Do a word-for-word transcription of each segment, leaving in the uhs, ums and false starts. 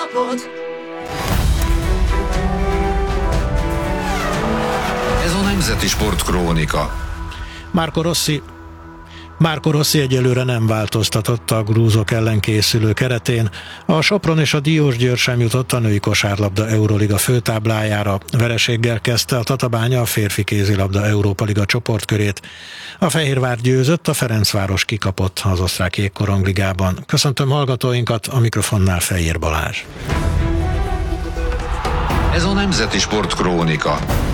napot! Ez a Nemzeti Sportkrónika. Marco Rossi Marco Rossi egyelőre nem változtatott a grúzok ellen készülő keretén. A Sopron és a Diósgyőr sem jutott a női kosárlabda Euroliga főtáblájára. Vereséggel kezdte a Tatabánya a férfi kézilabda Európa Liga csoportkörét. A Fehérvár győzött, a Ferencváros kikapott az osztrák jégkorongligában. Köszöntöm hallgatóinkat, a mikrofonnál Fejér Balázs. Ez a Nemzeti Sportkrónika.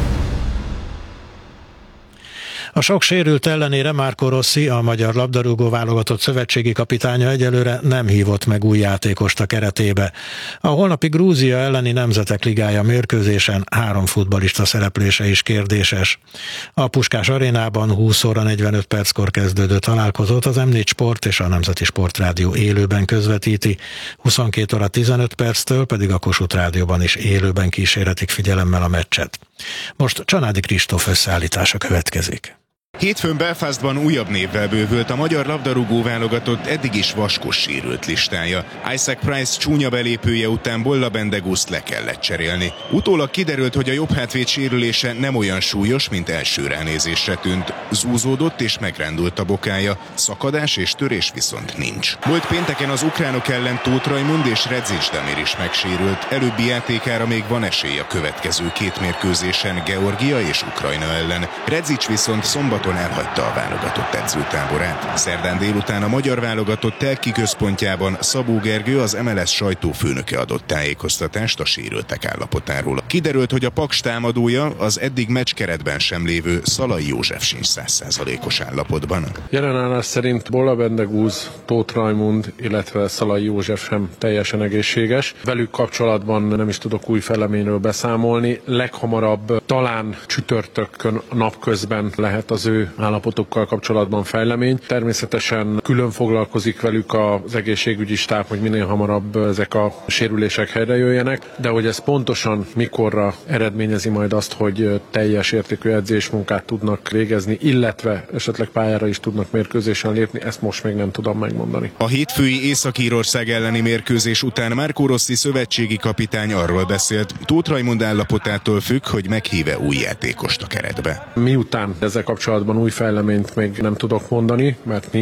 A sok sérült ellenére Marco Rossi, a magyar labdarúgó válogatott szövetségi kapitánya egyelőre nem hívott meg új játékost a keretébe. A holnapi Grúzia elleni Nemzetek Ligája mérkőzésen három futballista szereplése is kérdéses. A Puskás Arénában húsz óra negyvenöt perckor kezdődő találkozót az em négy Sport és a Nemzeti Sportrádió élőben közvetíti, huszonkét óra tizenöt perctől pedig a Kossuth Rádióban is élőben kíséretik figyelemmel a meccset. Most Csanádi Kristóf összeállítása következik. Hétfőn Belfastban újabb névvel bővült a magyar labdarúgó válogatott eddig is vaskos sérült listája. Isaac Price csúnya belépője után Bolla Bendegúzt le kellett cserélni. Utólag kiderült, hogy a jobb hátvéd sérülése nem olyan súlyos, mint első ránézésre tűnt. Zúzódott és megrándult a bokája, szakadás és törés viszont nincs. Múlt pénteken az ukránok ellen Tóth Rajmund és Redzic Damir is megsérült. Előbbi játékára még van esély a következő két mérkőzésen Georgia és Ukrajna ellen. Redzic viszont szombaton elhagyta a válogatott edzőtáborát. Szerdán délután a magyar válogatott telki központjában Szabó Gergő, az em el es sajtófőnöke adott tájékoztatást a sérültek állapotáról. Kiderült, hogy a Paks támadója, az eddig meccskeretben sem lévő Szalai József sincs száz százalékos állapotban. Jelenállás szerint Bolla Bendegúz, Tóth Rajmund, illetve Szalai József sem teljesen egészséges. Velük kapcsolatban nem is tudok új fejleményről beszámolni. Leghamarabb talán csütörtökön napközben lehet az ő állapotokkal kapcsolatban fejlemény. Természetesen külön foglalkozik velük az egészségügyi stáb, hogy minél hamarabb ezek a sérülések helyre jöjjenek, de hogy ez pontosan mikorra eredményezi majd azt, hogy teljes értékű edzésmunkát tudnak végezni, illetve esetleg pályára is tudnak mérkőzésen lépni, ezt most még nem tudom megmondani. A hétfői Észak-Írország elleni mérkőzés után Marco Rossi szövetségi kapitány arról beszélt, Tóth Rajmund állapotától függ, hogy meghíve új játékost a keretbe. Miután ezzel kapcsolatban új fejleményt még nem tudok mondani, mert